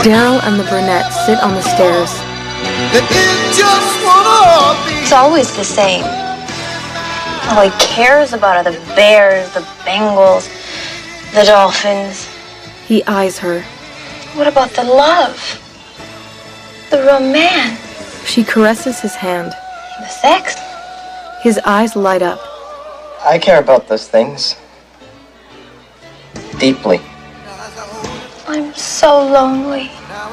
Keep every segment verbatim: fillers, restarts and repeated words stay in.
Daryl and the brunette sit on the stairs. It's always the same. All he cares about are the bears, the Bengals, the Dolphins. He eyes her. What about the love? The romance? She caresses his hand. The sex? His eyes light up. I care about those things. Deeply. I'm so lonely.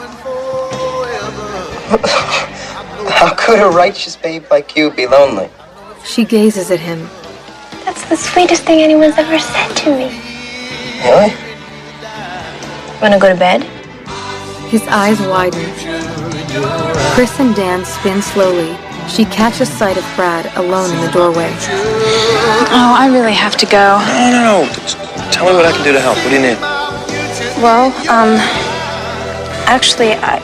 How could a righteous babe like you be lonely? She gazes at him. That's the sweetest thing anyone's ever said to me. Really? Wanna go to bed? His eyes widen. Chris and Dan spin slowly. She catches sight of Brad alone in the doorway. Oh, I really have to go. No, no, no. Tell me what I can do to help. What do you need? Well, um, actually, I,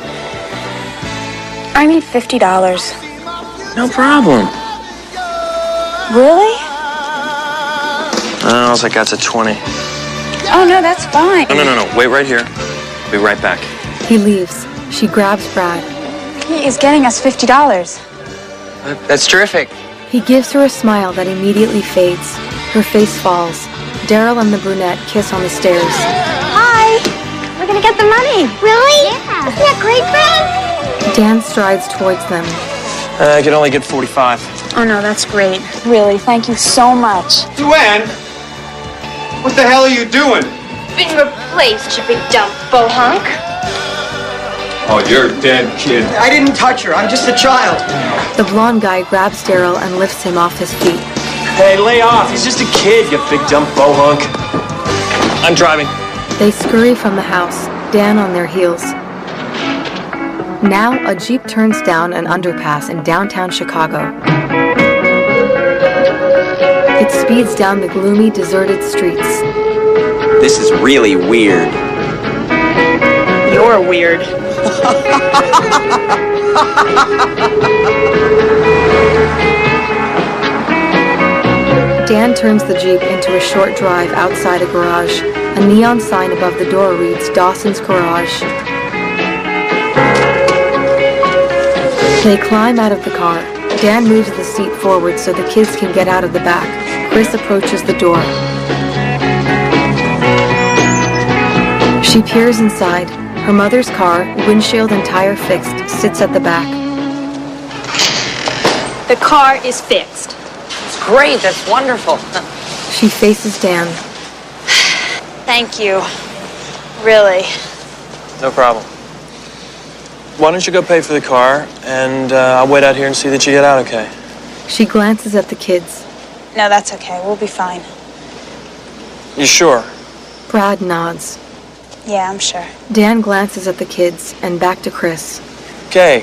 I need fifty dollars. No problem. Really? Uh, all I got's a twenty. Oh, no, that's fine. No, no, no, no. Wait right here. I'll be right back. He leaves. She grabs Brad. He is getting us fifty dollars. That's terrific. He gives her a smile that immediately fades. Her face falls. Daryl and the brunette kiss on the stairs. Hi! We're gonna get the money. Really? Yeah. Isn't that great, Frank? Dan strides towards them. Uh, I could only get forty-five. Oh, no, that's great. Really, thank you so much. Duane! What the hell are you doing? Been replaced, you big dumb bohunk. Oh, you're a dead kid. I didn't touch her. I'm just a child. The blonde guy grabs Daryl and lifts him off his feet. Hey, lay off. He's just a kid, you big dumb bohunk. I'm driving. They scurry from the house, Dan on their heels. Now, a Jeep turns down an underpass in downtown Chicago. It speeds down the gloomy, deserted streets. This is really weird. You're weird. Dan turns the Jeep into a short drive outside a garage. A neon sign above the door reads Dawson's Garage. They climb out of the car. Dan moves the seat forward so the kids can get out of the back. Chris approaches the door. She peers inside. Her mother's car, windshield and tire fixed, sits at the back. The car is fixed. It's great. That's wonderful. She faces Dan. Thank you. Really. No problem. Why don't you go pay for the car, and uh, I'll wait out here and see that you get out okay. She glances at the kids. No, that's okay. We'll be fine. You sure? Brad nods. Yeah, I'm sure. Dan glances at the kids and back to Chris. Okay.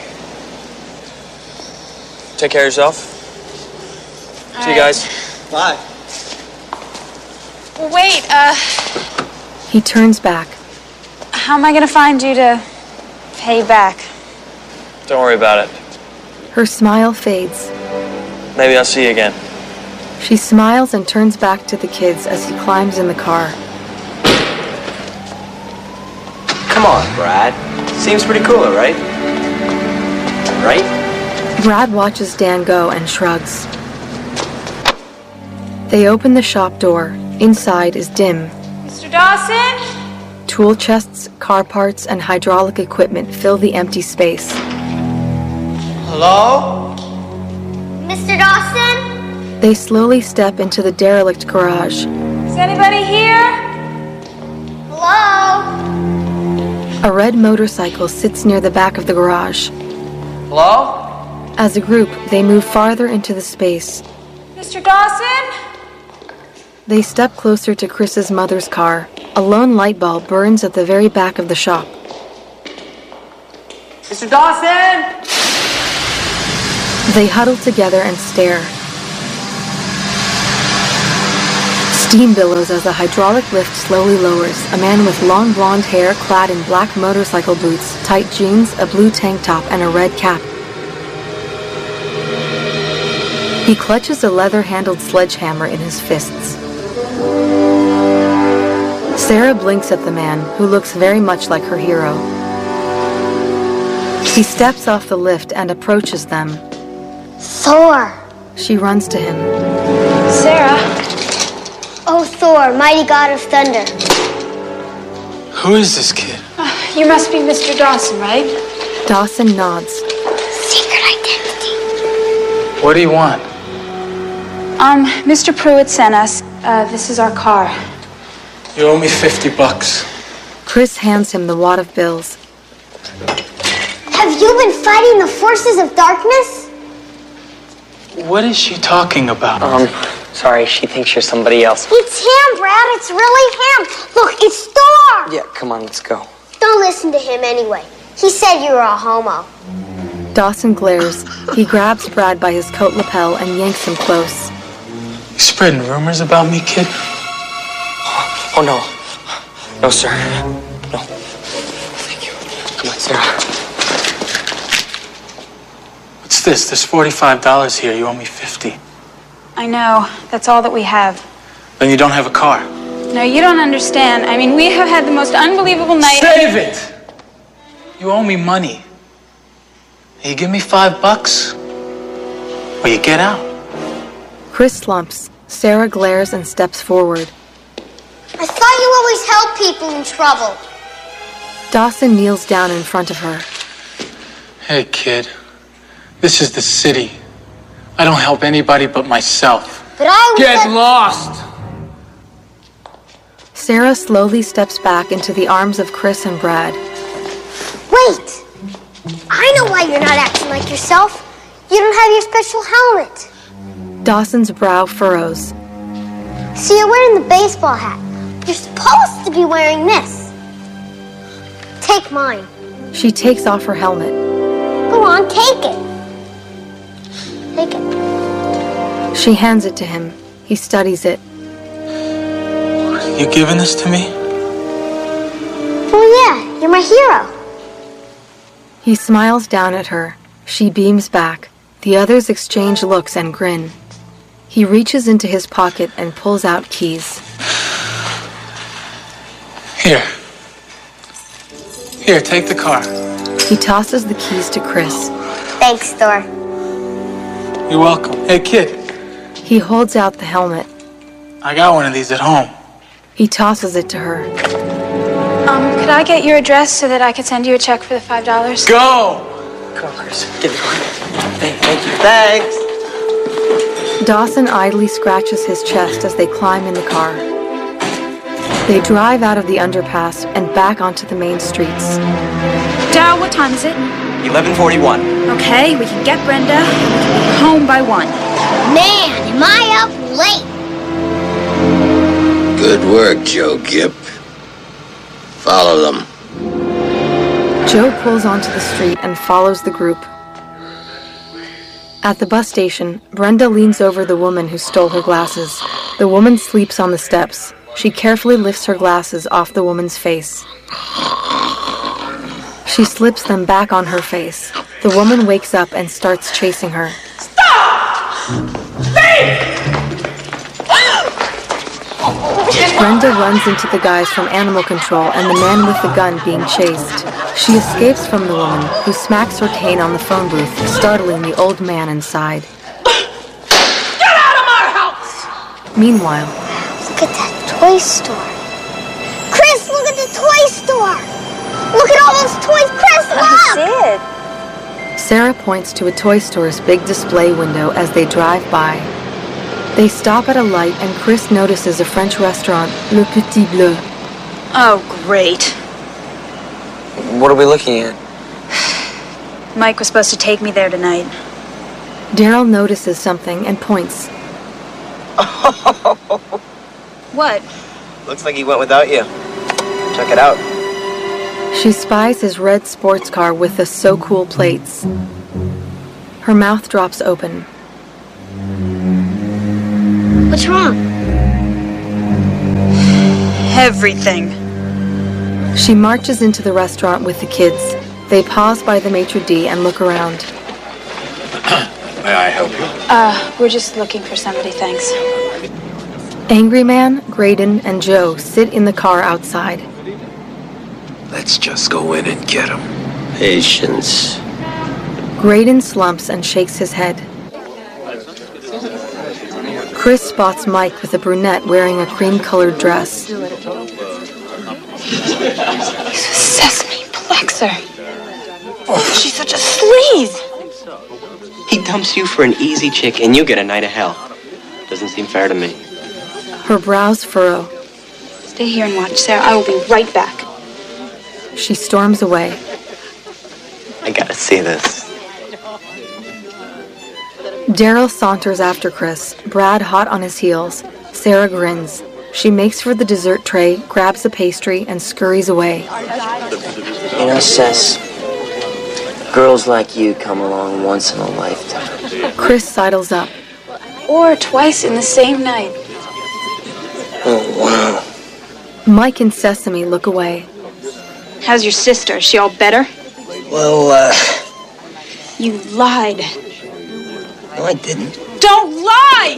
Take care of yourself. All See you guys. Bye. Well, wait, uh, He turns back. how am I gonna find you to pay back? Don't worry about it. Her smile fades. Maybe I'll see you again. She smiles and turns back to the kids as he climbs in the car. Come on, Brad. Seems pretty cool, right? Right? Brad watches Dan go and shrugs. They open the shop door. Inside is dim. Mister Dawson? Tool chests, car parts, and hydraulic equipment fill the empty space. Hello? Mister Dawson? They slowly step into the derelict garage. Is anybody here? Hello? A red motorcycle sits near the back of the garage. Hello? As a group, they move farther into the space. Mister Dawson? They step closer to Chris's mother's car. A lone light bulb burns at the very back of the shop. Mister Dawson? They huddle together and stare. Steam billows as the hydraulic lift slowly lowers. A man with long blonde hair clad in black motorcycle boots, tight jeans, a blue tank top, and a red cap. He clutches a leather-handled sledgehammer in his fists. Sarah blinks at the man, who looks very much like her hero. He steps off the lift and approaches them. Thor! She runs to him. Sarah. Oh, Thor, mighty god of thunder. Who is this kid? Uh, you must be Mister Dawson, right? Dawson nods. Secret identity. What do you want? Um, Mister Pruitt sent us. Uh, this is our car. You owe me fifty bucks. Chris hands him the wad of bills. Have you been fighting the forces of darkness? What is she talking about? Um, sorry, she thinks you're somebody else. It's him, Brad. It's really him. Look, it's Thor. Yeah, come on, let's go. Don't listen to him anyway. He said you were a homo. Dawson glares. He grabs Brad by his coat lapel and yanks him close. You spreading rumors about me, kid? Oh, no. No, sir. No. Thank you. Come on, Sarah. What's this? There's forty-five dollars here. You owe me fifty. I know. That's all that we have. Then you don't have a car. No, you don't understand. I mean, we have had the most unbelievable night. Save it! You owe me money. You give me five bucks, or you get out. Chris slumps. Sarah glares and steps forward. I thought you always helped people in trouble. Dawson kneels down in front of her. Hey, kid. This is the city. I don't help anybody but myself. But I was Get a- lost! Sarah slowly steps back into the arms of Chris and Brad. Wait! I know why you're not acting like yourself. You don't have your special helmet. Dawson's brow furrows. See, you're wearing the baseball hat. You're supposed to be wearing this. Take mine. She takes off her helmet. Go on, take it. Take it. She hands it to him. He studies it. You giving this to me? Well, yeah, you're my hero. He smiles down at her. She beams back. The others exchange looks and grin. He reaches into his pocket and pulls out keys. Here. Here, take the car. He tosses the keys to Chris. Thanks, Thor. You're welcome. Hey, kid. He holds out the helmet. I got one of these at home. He tosses it to her. Um, could I get your address so that I could send you a check for the five dollars? Go! Come on, Chris. Get it going. Thank, thank you. Thanks. Dawson idly scratches his chest as they climb in the car. They drive out of the underpass and back onto the main streets. Dad, what time is it? eleven forty-one. Okay, we can get Brenda and we can be home by one. Man, am I up late. Good work, Joe Gipp. Follow them. Joe pulls onto the street and follows the group. At the bus station, Brenda leans over the woman who stole her glasses. The woman sleeps on the steps. She carefully lifts her glasses off the woman's face. She slips them back on her face. The woman wakes up and starts chasing her. Brenda runs into the guys from animal control and the man with the gun being chased. She escapes from the woman, who smacks her cane on the phone booth, startling the old man inside. Get out of my house! Meanwhile, Look at that toy store. Chris, look at the toy store! Look at all those toys, Chris, look! I did. Sarah points to a toy store's big display window as they drive by. They stop at a light and Chris notices a French restaurant, Le Petit Bleu. Oh, great. What are we looking at? Mike was supposed to take me there tonight. Daryl notices something and points. What? Looks like he went without you. Check it out. She spies his red sports car with the So Cool plates. Her mouth drops open. What's wrong? Everything. She marches into the restaurant with the kids. They pause by the maitre d' and look around. May I help you? Uh, we're just looking for somebody, thanks. Angry Man, Graydon, and Joe sit in the car outside. Let's just go in and get him. Patience. Graydon slumps and shakes his head. Chris spots Mike with a brunette wearing a cream-colored dress. He's a sesame plexer. She's such a sleaze. He dumps you for an easy chick and you get a night of hell. Doesn't seem fair to me. Her brows furrow. Stay here and watch, Sarah. I will be right back. She storms away. I gotta see this. Daryl saunters after Chris, Brad hot on his heels. Sarah grins. She makes for the dessert tray, grabs a pastry, and scurries away. You know, Cess, girls like you come along once in a lifetime. Chris sidles up. Or twice in the same night. Oh, wow. Mike and Sesame look away. How's your sister? Is she all better? Well, uh... You lied. no, I didn't. Don't lie!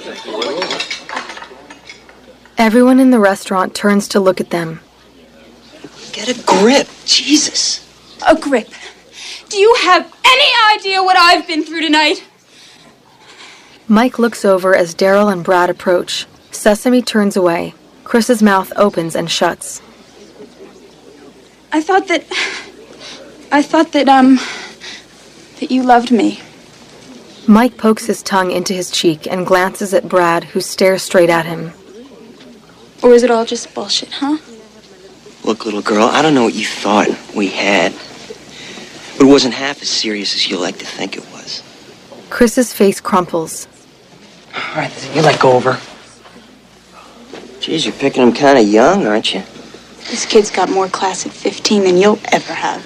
Everyone in the restaurant turns to look at them. Get a grip. Jesus. A grip. Do you have any idea what I've been through tonight? Mike looks over as Daryl and Brad approach. Sesame turns away. Chris's mouth opens and shuts. I thought that... I thought that, um... that you loved me. Mike pokes his tongue into his cheek and glances at Brad, who stares straight at him. Or is it all just bullshit, huh? Look, little girl, I don't know what you thought we had, but it wasn't half as serious as you like to think it was. Chris's face crumples. All right, you let go of her. Geez, you're picking him kind of young, aren't you? This kid's got more class at fifteen than you'll ever have.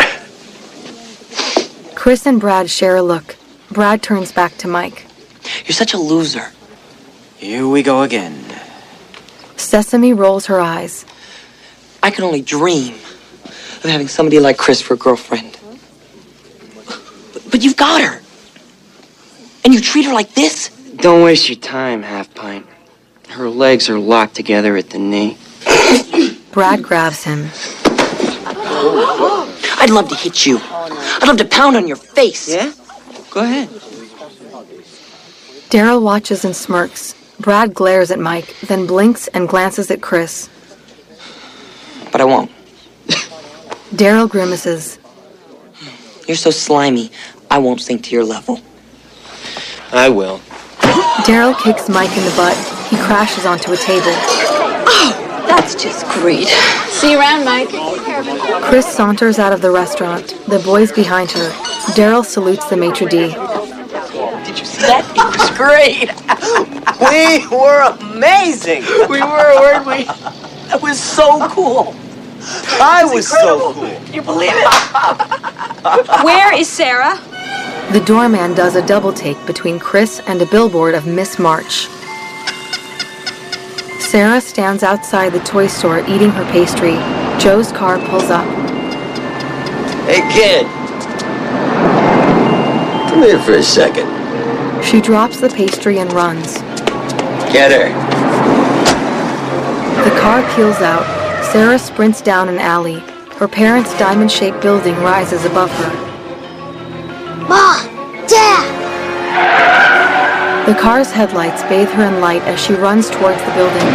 Chris and Brad share a look. Brad turns back to Mike. You're such a loser. Here we go again. Sesame rolls her eyes. I can only dream of having somebody like Chris for a girlfriend. But, but you've got her. And you treat her like this? Don't waste your time, Half Pint. Her legs are locked together at the knee. Brad grabs him. I'd love to hit you. I'd love to pound on your face. Yeah? Go ahead. Daryl watches and smirks. Brad glares at Mike, then blinks and glances at Chris. But I won't. Daryl grimaces. You're so slimy, I won't sink to your level. I will. Daryl kicks Mike in the butt. He crashes onto a table. Oh, that's just great. See you around, Mike. Chris saunters out of the restaurant, the boys behind her. Daryl salutes the maitre d'. Did you see that? It was great. We were amazing. We were, weren't we? That was so cool. I was so cool. Can you believe it? Where is Sarah? The doorman does a double take between Chris and a billboard of Miss March. Sarah stands outside the toy store eating her pastry. Joe's car pulls up. Hey, kid. Come here for a second. She drops the pastry and runs. Get her. The car peels out. Sarah sprints down an alley. Her parents' diamond-shaped building rises above her. Mom! Dad! The car's headlights bathe her in light as she runs towards the building.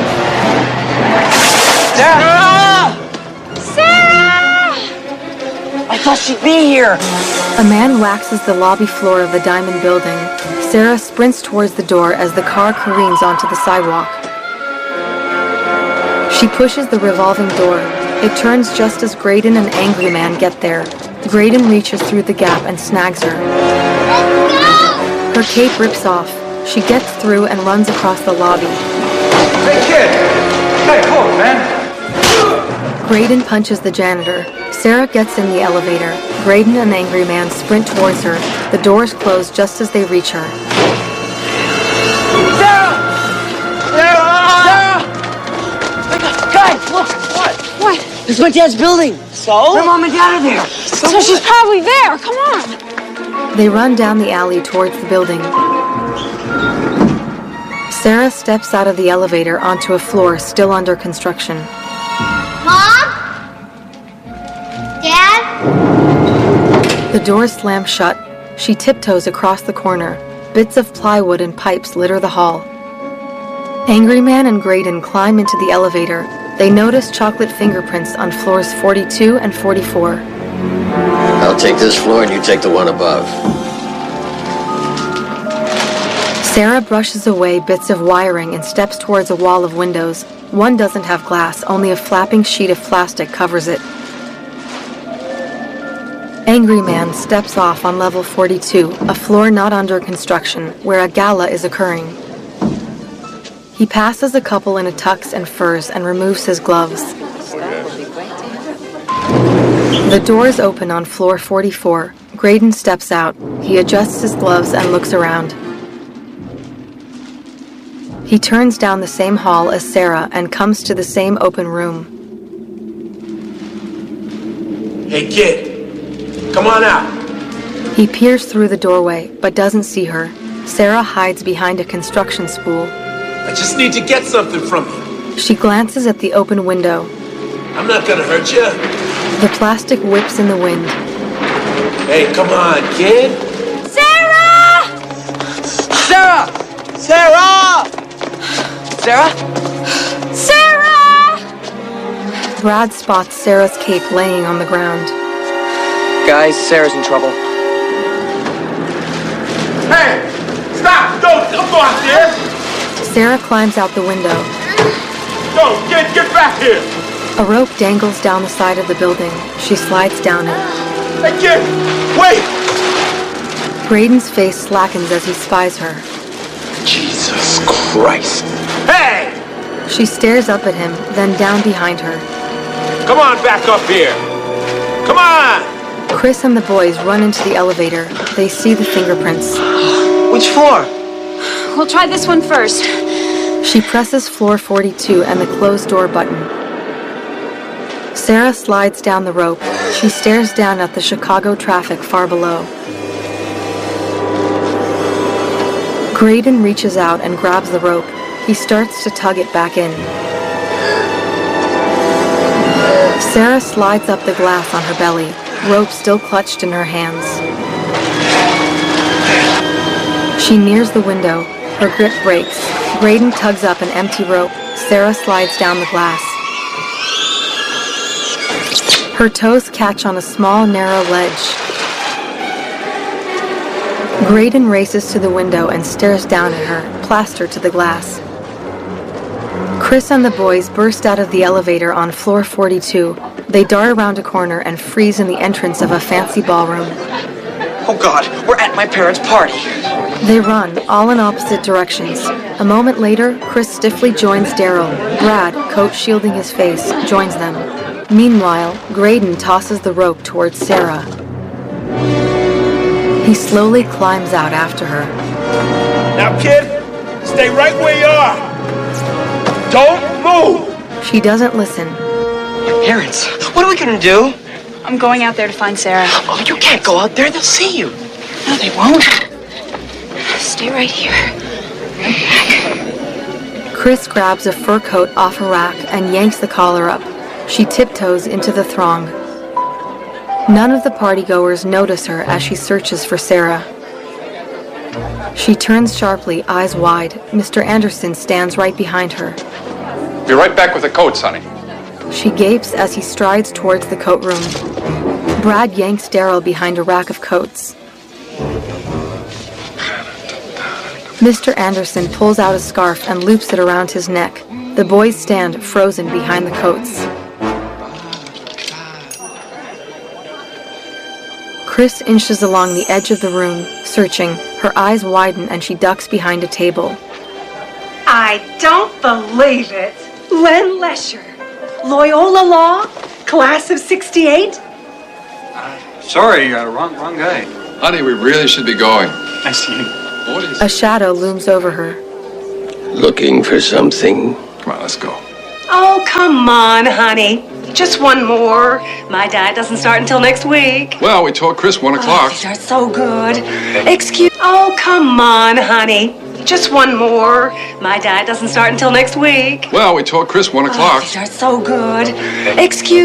Sarah! Sarah! I thought she'd be here. A man waxes the lobby floor of the diamond building. Sarah sprints towards the door as the car careens onto the sidewalk. She pushes the revolving door. It turns just as Graydon and Angry Man get there. Graydon reaches through the gap and snags her. Her cape rips off. She gets through and runs across the lobby. Hey, kid! Hey, whoa, man! Graydon punches the janitor. Sarah gets in the elevator. Graydon and Angry Man sprint towards her. The doors close just as they reach her. Sarah! Sarah! Sarah! Guys, look! What? What? This is my dad's building. So? My mom and dad are there. So, so she's probably there. Come on. They run down the alley towards the building. Sarah steps out of the elevator onto a floor still under construction. Mom? Dad? The door slams shut. She tiptoes across the corner. Bits of plywood and pipes litter the hall. Angry Man and Graydon climb into the elevator. They notice chocolate fingerprints on floors forty-two and forty-four. I'll take this floor and you take the one above. Sarah brushes away bits of wiring and steps towards a wall of windows. One doesn't have glass, only a flapping sheet of plastic covers it. Angry Man steps off on level forty-two, a floor not under construction, where a gala is occurring. He passes a couple in a tux and furs and removes his gloves. The doors open on floor forty-four. Graydon steps out. He adjusts his gloves and looks around. He turns down the same hall as Sarah and comes to the same open room. Hey, kid. Come on out. He peers through the doorway, but doesn't see her. Sarah hides behind a construction spool. I just need to get something from you. She glances at the open window. I'm not gonna hurt you. The plastic whips in the wind. Hey, come on, kid. Sarah! Sarah! Sarah! Sarah? Sarah! Brad spots Sarah's cape laying on the ground. Guys, Sarah's in trouble. Hey! Stop! Don't, don't go out there! Sarah climbs out the window. Go! Get, get back here! A rope dangles down the side of the building. She slides down it. Hey, kid! Wait! Graydon's face slackens as he spies her. Jesus Christ! Hey! She stares up at him, then down behind her. Come on back up here! Come on! Chris and the boys run into the elevator. They see the fingerprints. Which floor? We'll try this one first. She presses floor forty-two and the closed door button. Sarah slides down the rope. She stares down at the Chicago traffic far below. Graydon reaches out and grabs the rope. He starts to tug it back in. Sarah slides up the glass on her belly, rope still clutched in her hands. She nears the window. Her grip breaks. Graydon tugs up an empty rope. Sarah slides down the glass. Her toes catch on a small, narrow ledge. Graydon races to the window and stares down at her, plastered to the glass. Chris and the boys burst out of the elevator on floor forty-two. They dart around a corner and freeze in the entrance of a fancy ballroom. Oh God, we're at my parents' party. They run, all in opposite directions. A moment later, Chris stiffly joins Daryl. Brad, coat shielding his face, joins them. Meanwhile, Graydon tosses the rope towards Sarah. He slowly climbs out after her. Now, kid, stay right where you are. Don't move. She doesn't listen. My parents, what are we gonna do? I'm going out there to find Sarah. Oh, you can't go out there. They'll see you. No, they won't. Stay right here. Chris grabs a fur coat off a rack and yanks the collar up. She tiptoes into the throng. None of the partygoers notice her as she searches for Sarah. She turns sharply, eyes wide. Mister Anderson stands right behind her. Be right back with the coats, honey. She gapes as he strides towards the coat room. Brad yanks Daryl behind a rack of coats. Mister Anderson pulls out a scarf and loops it around his neck. The boys stand frozen behind the coats. Chris inches along the edge of the room, searching. Her eyes widen and she ducks behind a table. I don't believe it. Len Lesher, Loyola Law, class of sixty-eight? Sorry, uh, wrong, wrong guy. Honey, we really should be going. I see. A shadow looms over her. Looking for something? Come on, let's go. Oh, come on, honey. Just one more. My diet doesn't start until next week. Well, we told Chris one o'clock. Oh, these are so good. Excuse... Oh, come on, honey. Just one more. My diet doesn't start until next week. Well, we told Chris one o'clock. Oh, these are so good. Excuse...